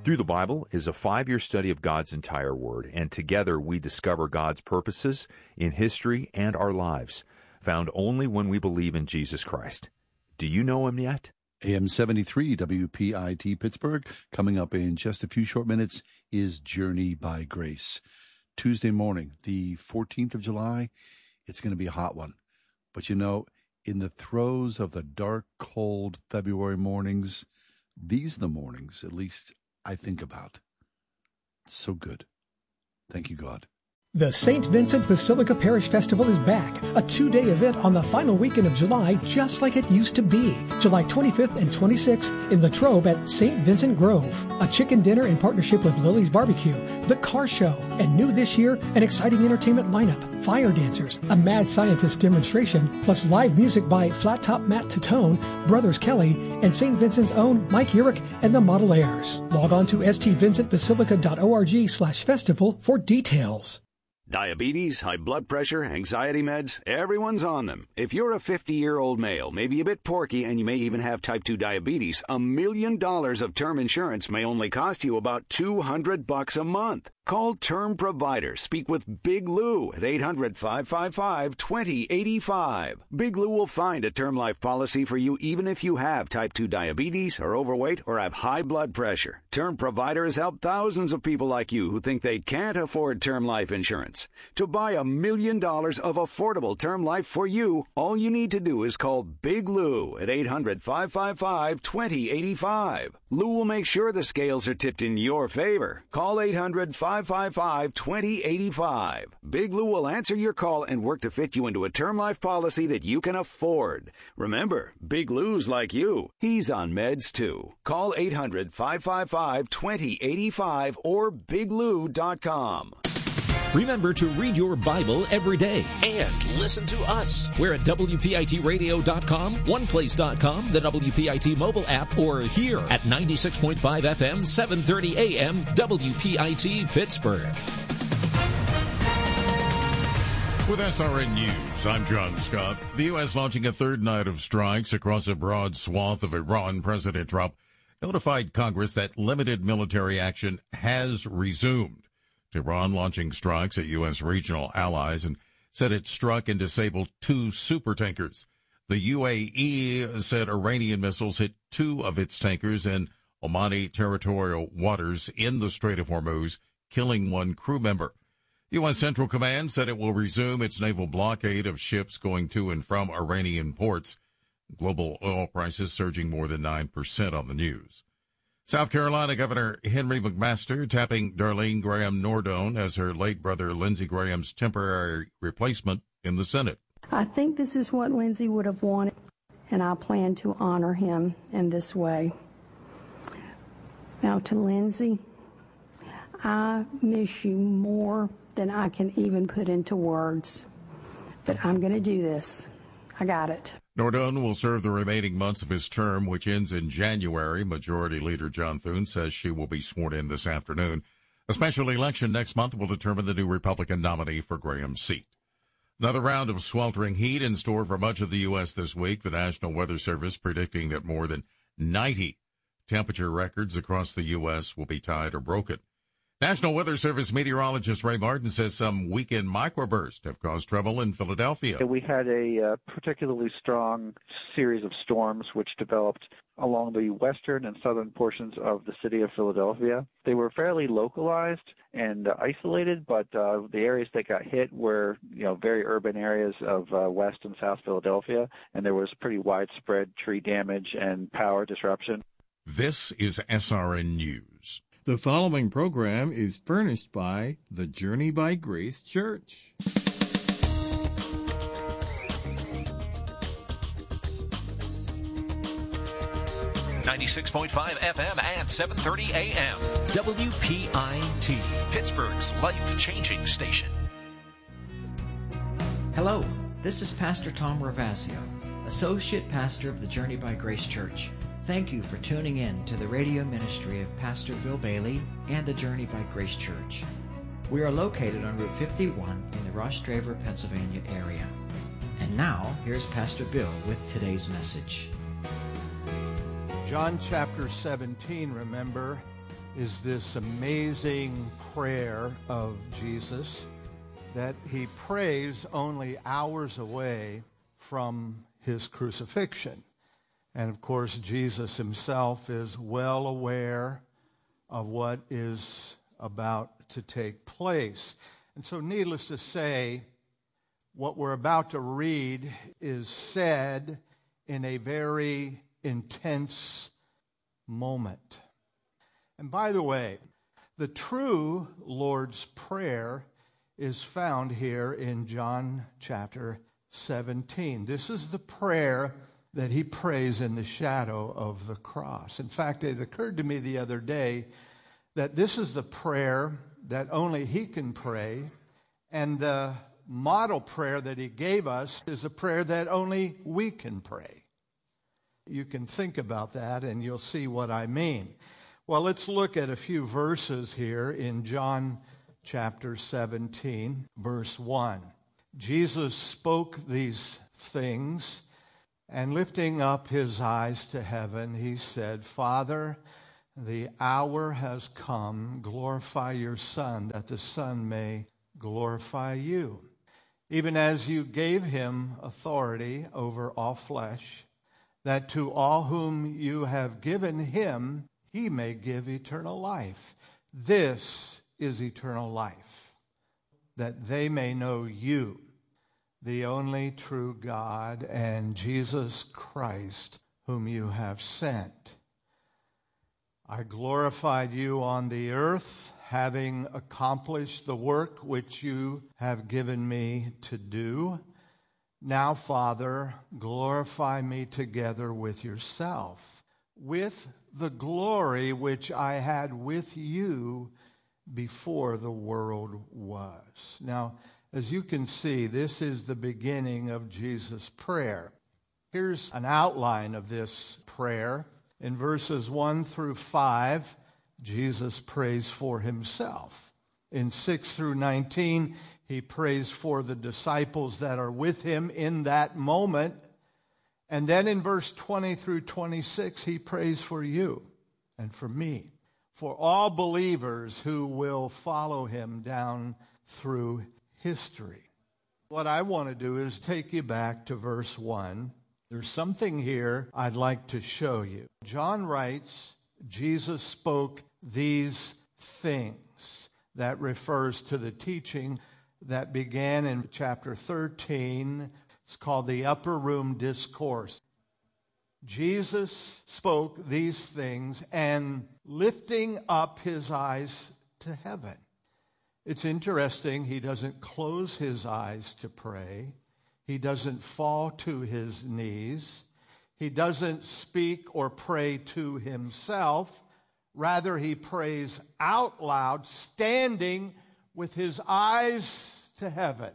Through the Bible is a 5-year study of God's entire Word, and together we discover God's purposes in history and our lives, found only when we believe in Jesus Christ. Do you know Him yet? AM 73 WPIT Pittsburgh. Coming up in just a few short minutes is Journey by Grace. Tuesday morning, the 14th of July, it's going to be a hot one. But you know, in the throes of the dark, cold February mornings, these are the mornings, at least, I think about. It's so good. Thank you, God. The St. Vincent Basilica Parish Festival is back, a 2-day event on the final weekend of July, just like it used to be. July 25th and 26th in Latrobe at St. Vincent Grove. A chicken dinner in partnership with Lily's Barbecue, the car show, and new this year, an exciting entertainment lineup, fire dancers, a mad scientist demonstration, plus live music by Flat Top Matt Tatone, Brothers Kelly, and St. Vincent's own Mike Urick and the Model Airs. Log on to stvincentbasilica.org/festival for details. Diabetes, high blood pressure, anxiety meds, everyone's on them. If you're a 50-year-old male, maybe a bit porky, and you may even have type 2 diabetes, $1 million of term insurance may only cost you about $200 a month. Call Term Provider. Speak with Big Lou at 800-555-2085. Big Lou will find a term life policy for you even if you have type 2 diabetes, are overweight, or have high blood pressure. Term Provider has helped thousands of people like you who think they can't afford term life insurance. To buy $1 million of affordable term life for you, all you need to do is call Big Lou at 800-555-2085. Lou will make sure the scales are tipped in your favor. Call 800-555-2085. Big Lou will answer your call and work to fit you into a term life policy that you can afford. Remember, Big Lou's like you. He's on meds too. Call 800-555-2085 or biglou.com. Remember to read your Bible every day and listen to us. We're at WPITradio.com, OnePlace.com, the WPIT mobile app, or here at 96.5 FM, 730 AM, WPIT Pittsburgh. With SRN News, I'm John Scott. The U.S. launching a third night of strikes across a broad swath of Iran. President Trump notified Congress that limited military action has resumed. Iran launching strikes at U.S. regional allies and said it struck and disabled 2 supertankers. The UAE said Iranian missiles hit 2 of its tankers in Omani territorial waters in the Strait of Hormuz, killing 1 crew member. U.S. Central Command said it will resume its naval blockade of ships going to and from Iranian ports. Global oil prices surging more than 9% on the news. South Carolina Governor Henry McMaster tapping Darlene Graham Nordone as her late brother Lindsey Graham's temporary replacement in the Senate. I think this is what Lindsey would have wanted, and I plan to honor him in this way. Now to Lindsey, I miss you more than I can even put into words, but I'm going to do this. I got it. Nordone will serve the remaining months of his term, which ends in January. Majority Leader John Thune says she will be sworn in this afternoon. A special election next month will determine the new Republican nominee for Graham's seat. Another round of sweltering heat in store for much of the U.S. this week. The National Weather Service predicting that more than 90 temperature records across the U.S. will be tied or broken. National Weather Service meteorologist Ray Martin says some weekend microbursts have caused trouble in Philadelphia. We had a particularly strong series of storms which developed along the western and southern portions of the city of Philadelphia. They were fairly localized and isolated, but the areas that got hit were, very urban areas of West and South Philadelphia, and there was pretty widespread tree damage and power disruption. This is SRN News. The following program is furnished by the Journey by Grace Church. 96.5 FM and 730 AM. WPIT, Pittsburgh's life-changing station. Hello, this is Pastor Tom Ravasio, Associate Pastor of the Journey by Grace Church. Thank you for tuning in to the radio ministry of Pastor Bill Bailey and the Journey by Grace Church. We are located on Route 51 in the Rostraver, Pennsylvania area. And now, here's Pastor Bill with today's message. John chapter 17, remember, is this amazing prayer of Jesus that he prays only hours away from his crucifixion. And of course, Jesus himself is well aware of what is about to take place. And so, needless to say, what we're about to read is said in a very intense moment. And by the way, the true Lord's Prayer is found here in John chapter 17. This is the prayer that he prays in the shadow of the cross. In fact, it occurred to me the other day that this is the prayer that only he can pray, and the model prayer that he gave us is a prayer that only we can pray. You can think about that and you'll see what I mean. Well, let's look at a few verses here in John chapter 17, verse 1. Jesus spoke these things, and lifting up his eyes to heaven, he said, Father, the hour has come. Glorify your Son, that the Son may glorify you. Even as you gave him authority over all flesh, that to all whom you have given him, he may give eternal life. This is eternal life, that they may know you, the only true God, and Jesus Christ, whom you have sent. I glorified you on the earth, having accomplished the work which you have given me to do. Now, Father, glorify me together with yourself, with the glory which I had with you before the world was. Now, as you can see, this is the beginning of Jesus' prayer. Here's an outline of this prayer. In verses 1 through 5, Jesus prays for himself. In 6 through 19, he prays for the disciples that are with him in that moment. And then in verse 20 through 26, he prays for you and for me, for all believers who will follow him down through history. What I want to do is take you back to verse 1. There's something here I'd like to show you. John writes, Jesus spoke these things. That refers to the teaching that began in chapter 13. It's called the Upper Room Discourse. Jesus spoke these things and lifting up his eyes to heaven. It's interesting, he doesn't close his eyes to pray. He doesn't fall to his knees. He doesn't speak or pray to himself. Rather, he prays out loud, standing with his eyes to heaven.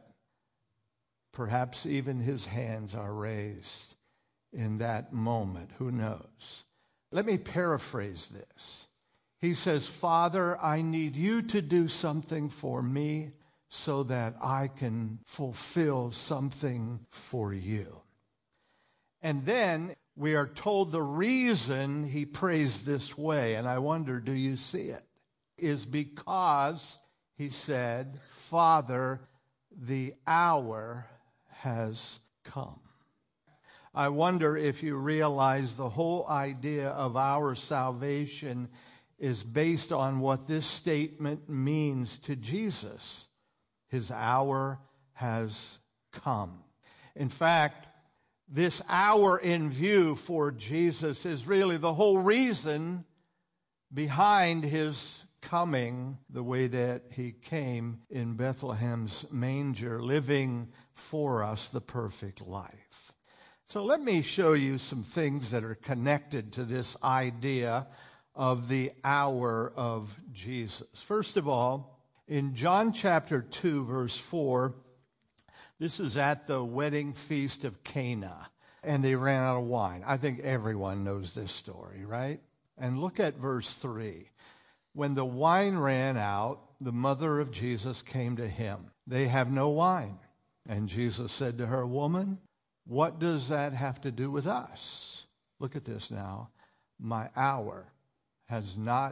Perhaps even his hands are raised in that moment. Who knows? Let me paraphrase this. He says, Father, I need you to do something for me so that I can fulfill something for you. And then we are told the reason he prays this way, and I wonder, do you see it? Is because he said, Father, the hour has come. I wonder if you realize the whole idea of our salvation is based on what this statement means to Jesus. His hour has come. In fact, this hour in view for Jesus is really the whole reason behind his coming the way that he came in Bethlehem's manger, living for us the perfect life. So let me show you some things that are connected to this idea of the hour of Jesus. First of all, in John chapter 2, verse 4, this is at the wedding feast of Cana, and they ran out of wine. I think everyone knows this story, right? And look at verse 3. When the wine ran out, the mother of Jesus came to him. They have no wine. And Jesus said to her, Woman, what does that have to do with us? Look at this now. My hour has not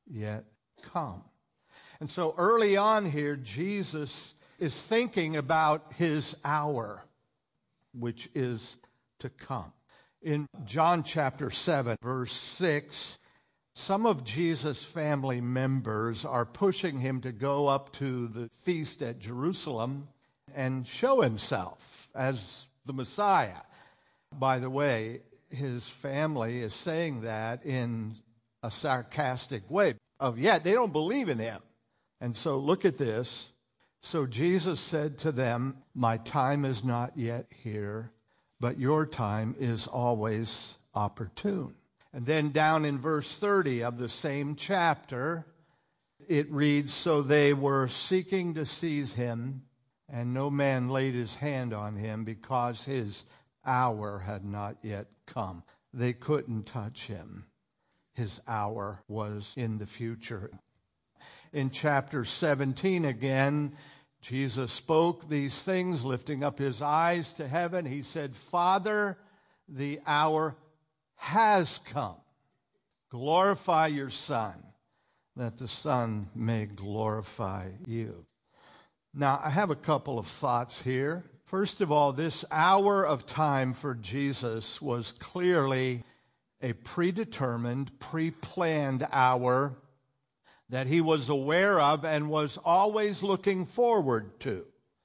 yet come. And so early on here, Jesus is thinking about his hour, which is to come. In John chapter 7, verse 6, some of Jesus' family members are pushing him to go up to the feast at Jerusalem and show himself as the Messiah. By the way, his family is saying that in a sarcastic way. Yet they don't believe in him. And so look at this. So Jesus said to them, "My time is not yet here, but your time is always opportune." And then down in verse 30 of the same chapter, it reads, "So they were seeking to seize him, and no man laid his hand on him because his hour had not yet come." They couldn't touch him. His hour was in the future. In chapter 17 again, Jesus spoke these things, lifting up his eyes to heaven. He said, "Father, the hour has come. Glorify your Son, that the Son may glorify you." Now, I have a couple of thoughts here. First of all, this hour of time for Jesus was clearly a predetermined, pre-planned hour that he was aware of and was always looking forward to.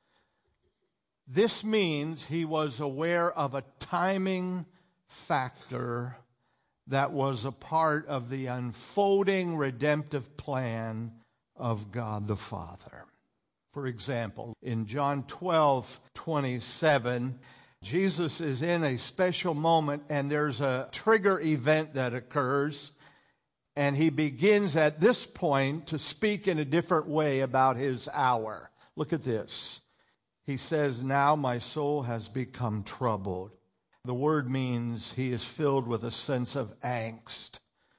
This means he was aware of a timing factor that was a part of the unfolding redemptive plan of God the Father. For example, in John 12:27, Jesus is in a special moment and there's a trigger event that occurs, and he begins at this point to speak in a different way about his hour. Look at this. He says, "Now my soul has become troubled." The word means he is filled with a sense of angst.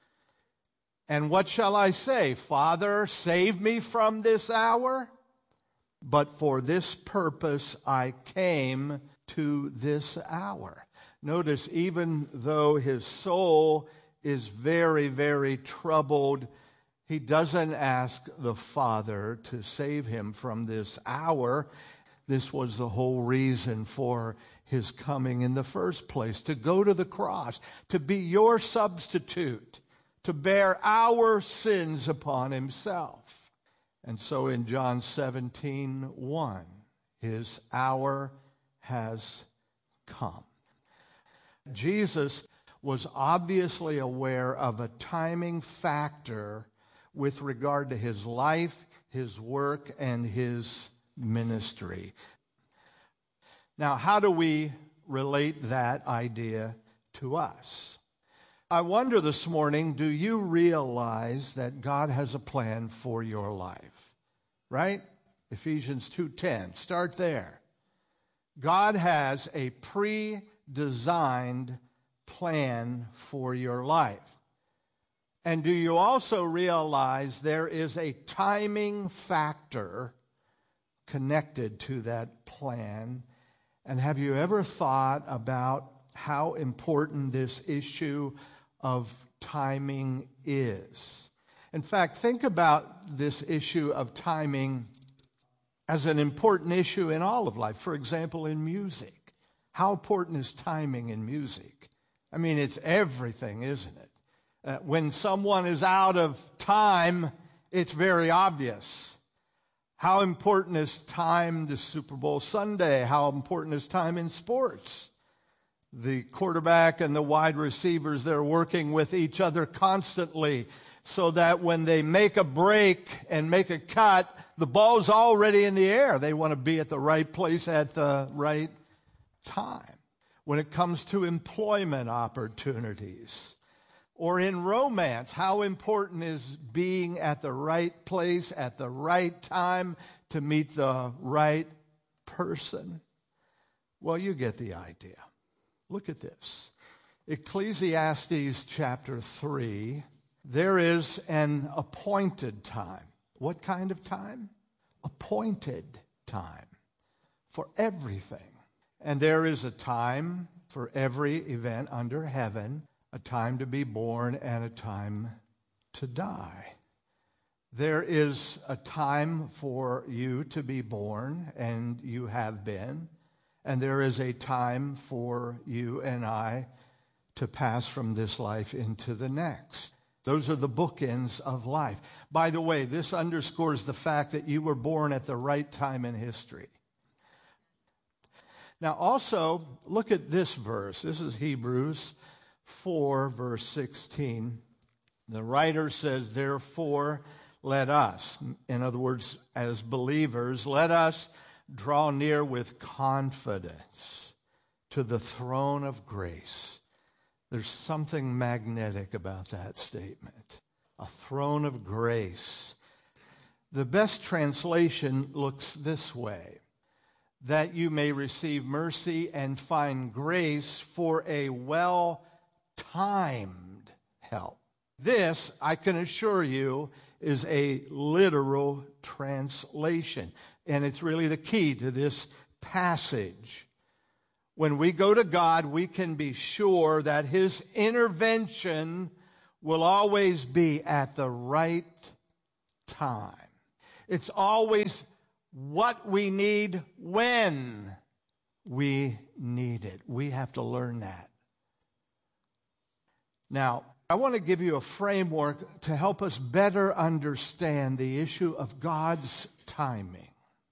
"And what shall I say? Father, save me from this hour? But for this purpose I came to this hour." Notice, even though his soul is very, very troubled, he doesn't ask the Father to save him from this hour. This was the whole reason for his coming in the first place, to go to the cross, to be your substitute, to bear our sins upon himself. And so in John 17:1, his hour has come. Jesus was obviously aware of a timing factor with regard to his life, his work, and his ministry. Now, how do we relate that idea to us? I wonder this morning, do you realize that God has a plan for your life? Right? Ephesians 2:10. Start there. God has a pre-designed plan for your life. And do you also realize there is a timing factor connected to that plan? And have you ever thought about how important this issue of timing is? In fact, think about this issue of timing as an important issue in all of life. For example, in music. How important is timing in music? I mean, it's everything, isn't it? When someone is out of time, it's very obvious. How important is time this Super Bowl Sunday? How important is time in sports? The quarterback and the wide receivers, they're working with each other constantly so that when they make a break and make a cut, the ball's already in the air. They want to be at the right place at the right time. When it comes to employment opportunities or in romance, how important is being at the right place at the right time to meet the right person? Well, you get the idea. Look at this. Ecclesiastes chapter 3, there is an appointed time. What kind of time? Appointed time for everything. And there is a time for every event under heaven, a time to be born and a time to die. There is a time for you to be born, and you have been. And there is a time for you and I to pass from this life into the next. Those are the bookends of life. By the way, this underscores the fact that you were born at the right time in history. Now also, look at this verse. This is Hebrews 4, verse 16. The writer says, therefore, let us, in other words, as believers, let us draw near with confidence to the throne of grace. There's something magnetic about that statement. A throne of grace. The best translation looks this way: that you may receive mercy and find grace for a well-timed help. This, I can assure you, is a literal translation. And it's really the key to this passage. When we go to God, we can be sure that His intervention will always be at the right time. It's always what we need when we need it. We have to learn that. Now, I want to give you a framework to help us better understand the issue of God's timing.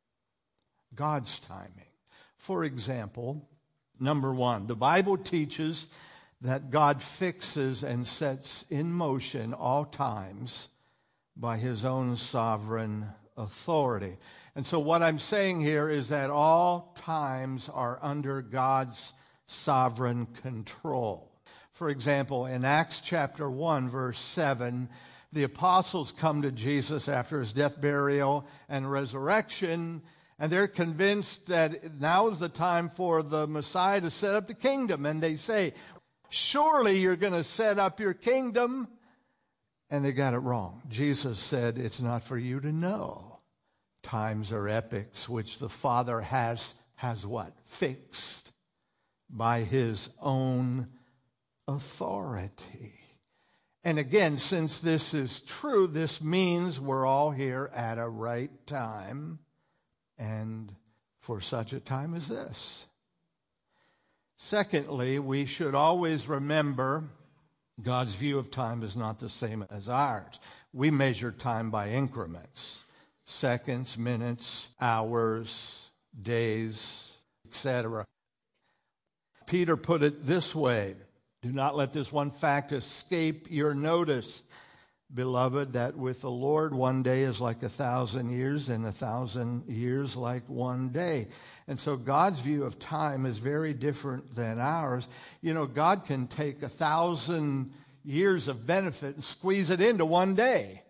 God's timing. For example, number one, the Bible teaches that God fixes and sets in motion all times by His own sovereign authority. And so what I'm saying here is that all times are under God's sovereign control. For example, in Acts chapter 1, verse 7, the apostles come to Jesus after His death, burial, and resurrection, and they're convinced that now is the time for the Messiah to set up the kingdom. And they say, surely you're going to set up your kingdom. And they got it wrong. Jesus said, it's not for you to know. Times are epochs which the Father has what? Fixed by His own authority. And again, since this is true, this means we're all here at a right time, and for such a time as this. Secondly, we should always remember God's view of time is not the same as ours. We measure time by increments: seconds, minutes, hours, days, etc. Peter put it this way: do not let this one fact escape your notice, beloved, that with the Lord 1 day is like 1,000 years, and 1,000 years like 1 day. And so God's view of time is very different than ours. You know, God can take 1,000 years of benefit and squeeze it into 1 day.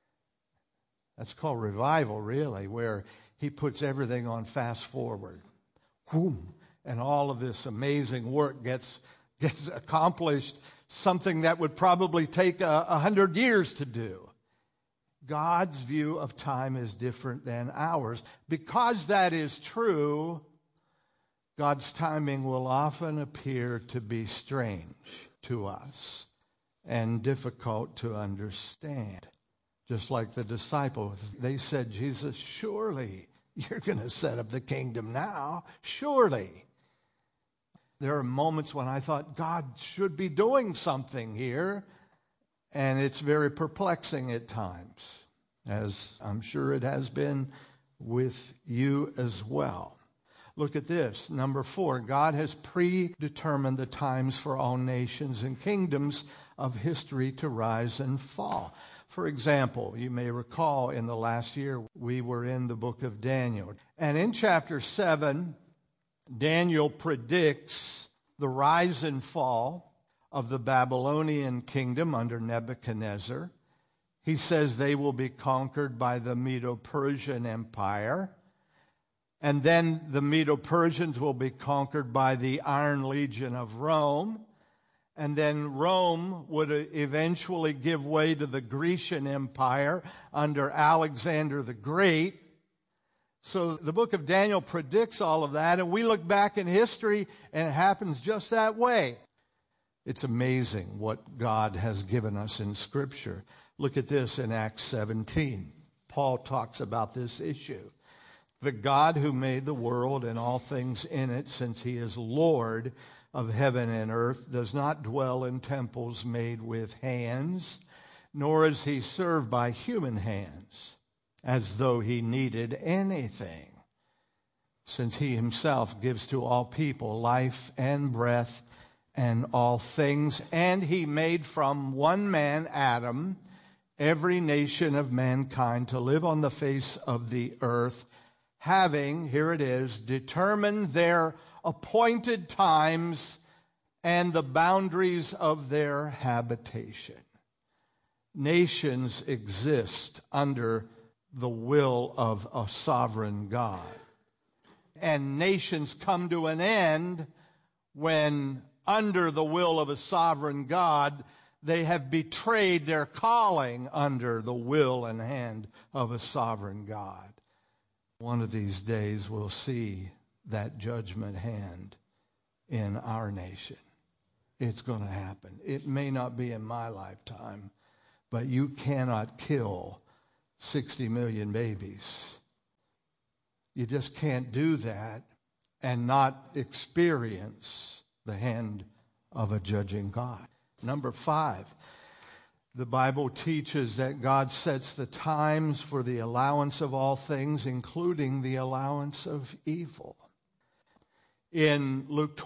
That's called revival, really, where He puts everything on fast forward. Boom. And all of this amazing work gets accomplished, something that would probably take 100 years to do. God's view of time is different than ours. Because that is true, God's timing will often appear to be strange to us and difficult to understand. Just like the disciples, they said, Jesus, surely you're going to set up the kingdom now. Surely. There are moments when I thought God should be doing something here, and it's very perplexing at times, as I'm sure it has been with you as well. Look at this. Number 4, God has predetermined the times for all nations and kingdoms of history to rise and fall. For example, you may recall in the last year we were in the book of Daniel. And in chapter 7, Daniel predicts the rise and fall of the Babylonian kingdom under Nebuchadnezzar. He says they will be conquered by the Medo-Persian Empire. And then the Medo-Persians will be conquered by the Iron Legion of Rome. And then Rome would eventually give way to the Grecian Empire under Alexander the Great. So the book of Daniel predicts all of that, and we look back in history, and it happens just that way. It's amazing what God has given us in Scripture. Look at this in Acts 17. Paul talks about this issue. The God who made the world and all things in it, since he is Lord of heaven and earth, does not dwell in temples made with hands, nor is he served by human hands, as though he needed anything, since he himself gives to all people life and breath and all things. And he made from one man, Adam, every nation of mankind to live on the face of the earth, having, here it is, determined their appointed times and the boundaries of their habitation. Nations exist under the will of a sovereign God. And nations come to an end when, under the will of a sovereign God, they have betrayed their calling under the will and hand of a sovereign God. One of these days we'll see that judgment hand in our nation. It's going to happen. It may not be in my lifetime, but you cannot kill 60 million babies. You just can't do that and not experience the hand of a judging God. Number 5, the Bible teaches that God sets the times for the allowance of all things, including the allowance of evil. In Luke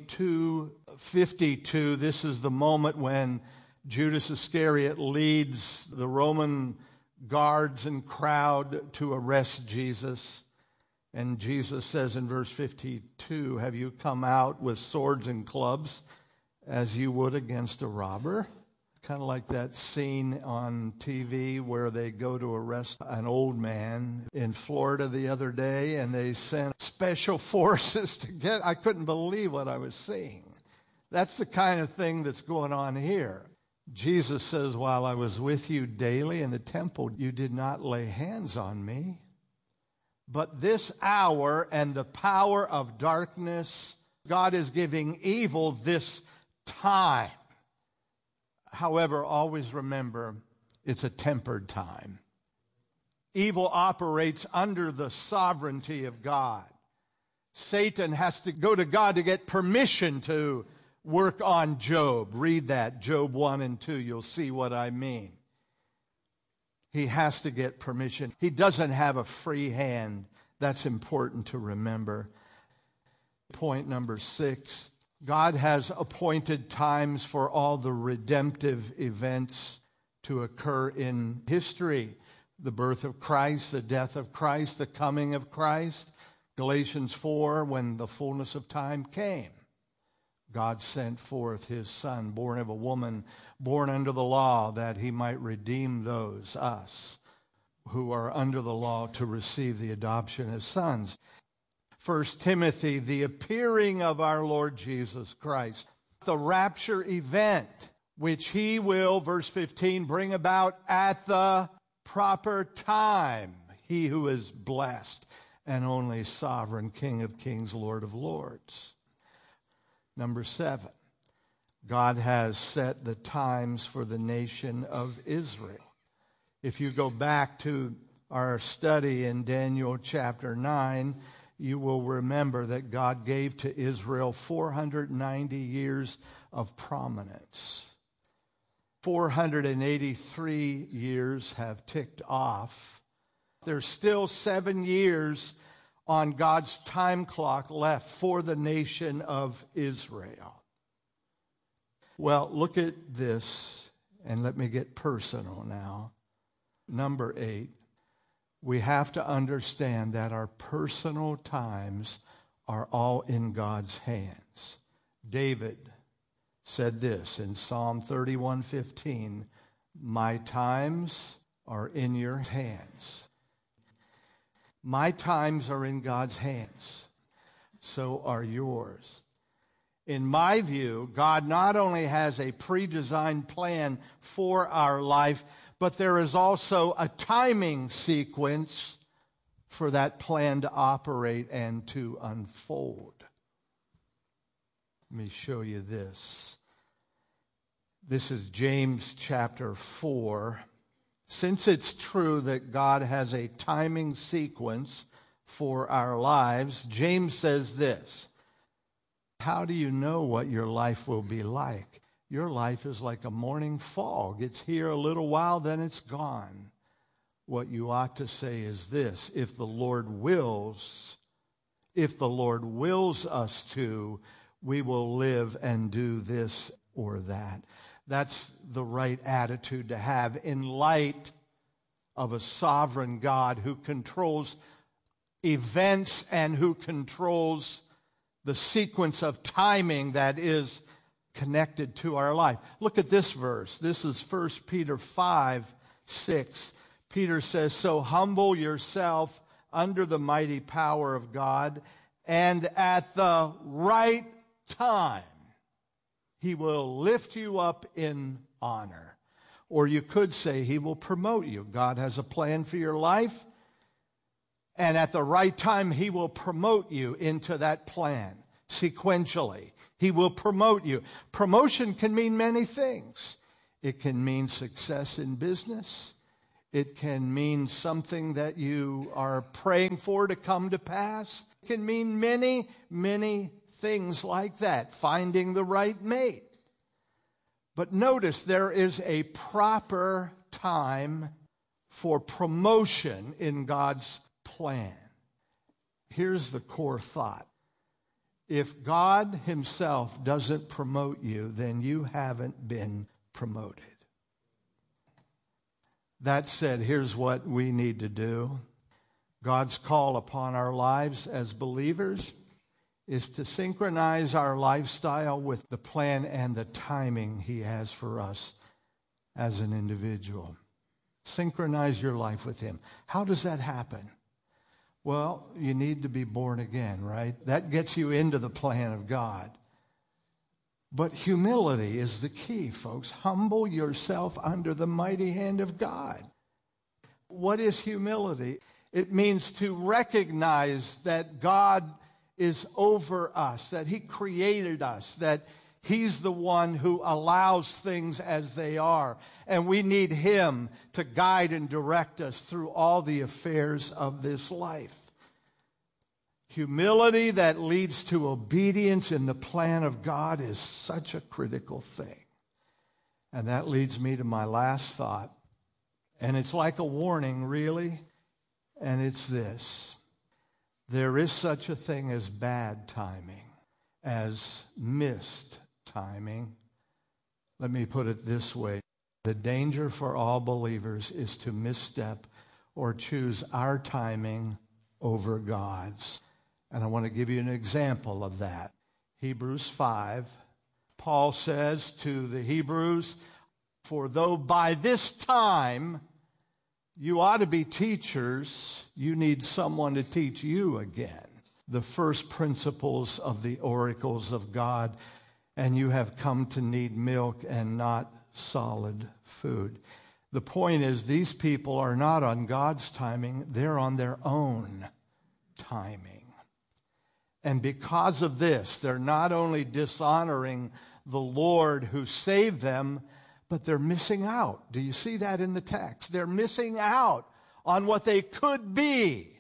22:52, this is the moment when Judas Iscariot leads the Roman guards and crowd to arrest Jesus. And Jesus says in verse 52, "Have you come out with swords and clubs as you would against a robber?" Kind of like that scene on TV where they go to arrest an old man in Florida the other day, and they sent special forces to get. I couldn't believe what I was seeing. That's the kind of thing that's going on here. Jesus says, "While I was with you daily in the temple, you did not lay hands on me. But this hour and the power of darkness, God is giving evil this time." However, always remember, it's a tempered time. Evil operates under the sovereignty of God. Satan has to go to God to get permission to work on Job. Read that, Job 1 and 2. You'll see what I mean. He has to get permission. He doesn't have a free hand. That's important to remember. Point number 6. God has appointed times for all the redemptive events to occur in history. The birth of Christ, the death of Christ, the coming of Christ. Galatians 4, when the fullness of time came, God sent forth his Son, born of a woman, born under the law, that he might redeem those, us, who are under the law, to receive the adoption as sons. 1 Timothy, the appearing of our Lord Jesus Christ, the rapture event, which he will, verse 15, bring about at the proper time. He who is blessed and only sovereign King of kings, Lord of lords. Number 7, God has set the times for the nation of Israel. If you go back to our study in Daniel chapter 9, you will remember that God gave to Israel 490 years of prominence. 483 years have ticked off. There's still 7 years on God's time clock left for the nation of Israel. Well, look at this, and let me get personal now. Number 8, we have to understand that our personal times are all in God's hands. David said this in Psalm 31:15, "My times are in your hands." My times are in God's hands. So are yours. In my view, God not only has a pre-designed plan for our life, but there is also a timing sequence for that plan to operate and to unfold. Let me show you this. This is James chapter 4. Since it's true that God has a timing sequence for our lives, James says this: how do you know what your life will be like? Your life is like a morning fog. It's here a little while, then it's gone. What you ought to say is this: if the Lord wills us to, we will live and do this or that. That's the right attitude to have in light of a sovereign God who controls events and who controls the sequence of timing that is connected to our life. Look at this verse. This is 1 Peter 5:6. Peter says, "So humble yourself under the mighty power of God, and at the right time He will lift you up in honor." Or you could say He will promote you. God has a plan for your life, and at the right time He will promote you into that plan sequentially. He will promote you. Promotion can mean many things. It can mean success in business. It can mean something that you are praying for to come to pass. It can mean many, many things like that. Finding the right mate. But notice there is a proper time for promotion in God's plan. Here's the core thought. If God Himself doesn't promote you, then you haven't been promoted. That said, here's what we need to do. God's call upon our lives as believers is to synchronize our lifestyle with the plan and the timing He has for us as an individual. Synchronize your life with Him. How does that happen? Well, you need to be born again, right? That gets you into the plan of God. But humility is the key, folks. Humble yourself under the mighty hand of God. What is humility? It means to recognize that God is over us, that He created us, that He's the one who allows things as they are. And we need Him to guide and direct us through all the affairs of this life. Humility that leads to obedience in the plan of God is such a critical thing. And that leads me to my last thought. And it's like a warning, really. And it's this: there is such a thing as bad timing, as missed timing. Let me put it this way. The danger for all believers is to misstep or choose our timing over God's. And I want to give you an example of that. Hebrews 5. Paul says to the Hebrews, "For though by this time you ought to be teachers, you need someone to teach you again the first principles of the oracles of God, and you have come to need milk and not solid food." The point is, these people are not on God's timing, they're on their own timing. And because of this, they're not only dishonoring the Lord who saved them, but they're missing out. Do you see that in the text? They're missing out on what they could be.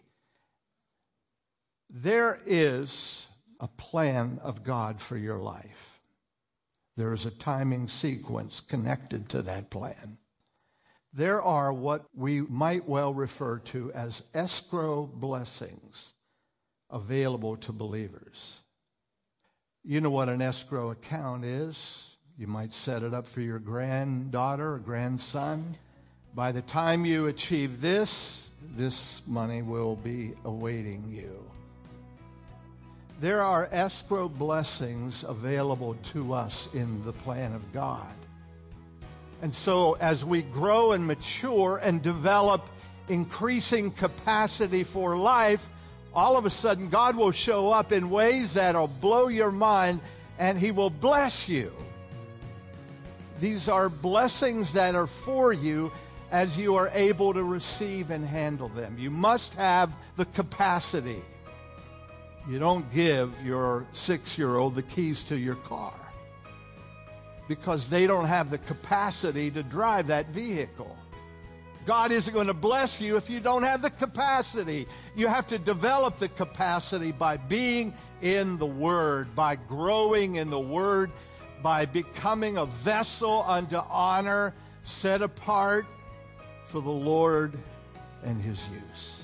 There is a plan of God for your life. There is a timing sequence connected to that plan. There are what we might well refer to as escrow blessings available to believers. You know what an escrow account is. You might set it up for your granddaughter or grandson. By the time you achieve this money will be awaiting you. There are escrow blessings available to us in the plan of God. And so as we grow and mature and develop increasing capacity for life, all of a sudden God will show up in ways that will blow your mind, and He will bless you. These are blessings that are for you as you are able to receive and handle them. You must have the capacity. You don't give your 6-year-old the keys to your car because they don't have the capacity to drive that vehicle. God isn't going to bless you if you don't have the capacity. You have to develop the capacity by being in the Word, by growing in the Word, by becoming a vessel unto honor, set apart for the Lord and His use.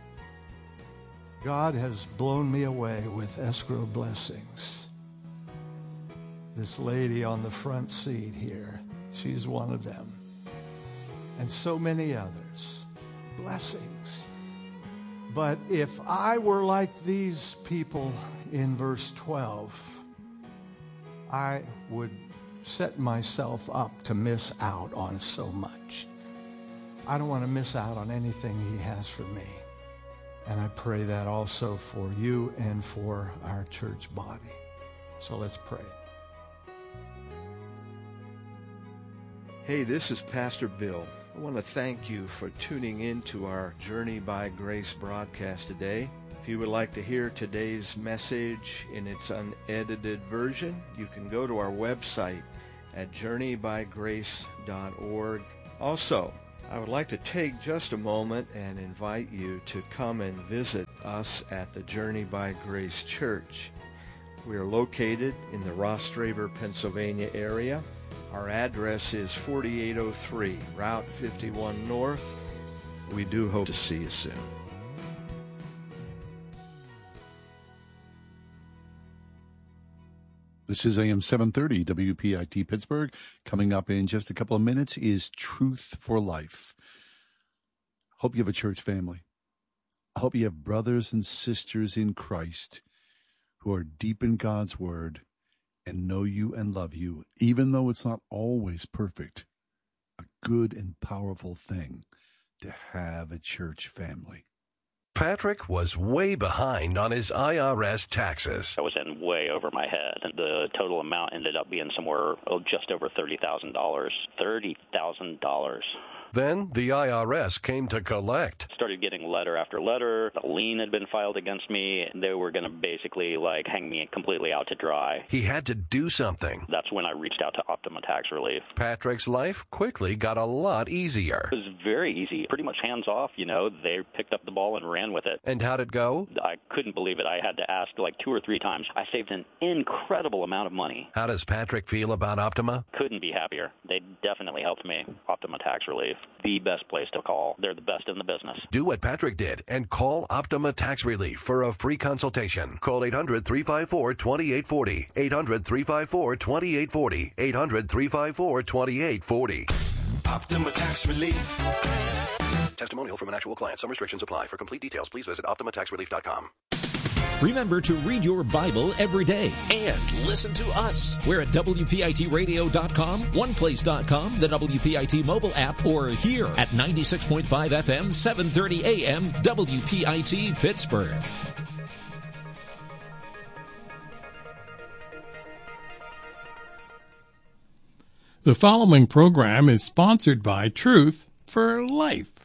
God has blown me away with escrow blessings. This lady on the front seat here, she's one of them. And so many others. Blessings. But if I were like these people in verse 12, I would set myself up to miss out on so much. I don't want to miss out on anything He has for me. And I pray that also for you and for our church body. So let's pray. Hey, this is Pastor Bill. I want to thank you for tuning in to our Journey by Grace broadcast today. If you would like to hear today's message in its unedited version, you can go to our website at journeybygrace.org. Also, I would like to take just a moment and invite you to come and visit us at the Journey by Grace Church. We are located in the Rostraver, Pennsylvania area. Our address is 4803 Route 51 North. We do hope to see you soon. This is AM 730 WPIT Pittsburgh. Coming up in just a couple of minutes is Truth for Life. Hope you have a church family. I hope you have brothers and sisters in Christ who are deep in God's Word and know you and love you, even though it's not always perfect. A good and powerful thing to have a church family. Patrick was way behind on his IRS taxes. I was in way over my head, and the total amount ended up being somewhere just over $30,000. $30,000. Then the IRS came to collect. Started getting letter after letter. A lien had been filed against me. They were going to basically hang me completely out to dry. He had to do something. That's when I reached out to Optima Tax Relief. Patrick's life quickly got a lot easier. It was very easy, pretty much hands off. They picked up the ball and ran with it. And how'd it go? I couldn't believe it. I had to ask 2 or 3 times. I saved an incredible amount of money. How does Patrick feel about Optima? Couldn't be happier. They definitely helped me. Optima Tax Relief. The best place to call. They're the best in the business. Do what Patrick did and call Optima Tax Relief for a free consultation. Call 800-354-2840. 800-354-2840. 800-354-2840. Optima Tax Relief. Testimonial from an actual client. Some restrictions apply. For complete details, please visit OptimaTaxRelief.com. Remember to read your Bible every day and listen to us. We're at WPITradio.com, OnePlace.com, the WPIT mobile app, or here at 96.5 FM, 730 AM, WPIT Pittsburgh. The following program is sponsored by Truth for Life.